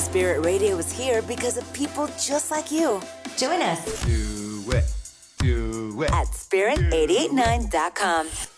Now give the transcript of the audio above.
Spirit Radio is here because of people just like you. Join us. Do it. At spirit889.com.